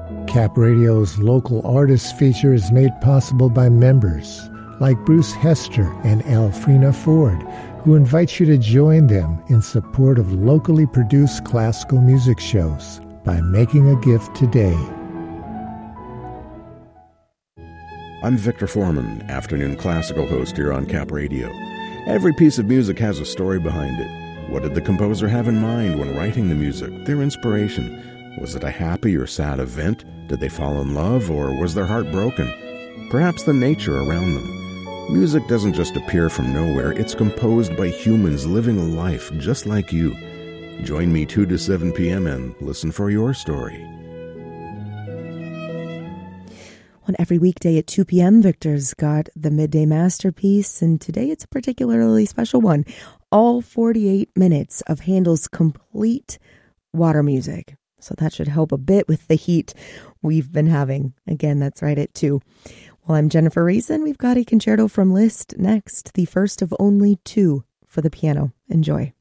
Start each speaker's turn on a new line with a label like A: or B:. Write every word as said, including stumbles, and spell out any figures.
A: Cap Radio's local artists feature is made possible by members like Bruce Hester and Alfrena Ford, who invite you to join them in support of locally produced classical music shows by making a gift today.
B: I'm Victor Foreman, afternoon classical host here on Cap Radio. Every piece of music has a story behind it. What did the composer have in mind when writing the music? Their inspiration? Was it a happy or sad event? Did they fall in love, or was their heart broken? Perhaps the nature around them. Music doesn't just appear from nowhere. It's composed by humans living a life just like you. Join me two to seven p.m. and listen for your story.
C: On every weekday at two p.m., Victor's got the Midday Masterpiece, and today it's a particularly special one. All forty-eight minutes of Handel's complete water music. So that should help a bit with the heat we've been having. Again, that's right at two. Well, I'm Jennifer Reason. We've got a concerto from Liszt next, the first of only two for the piano. Enjoy.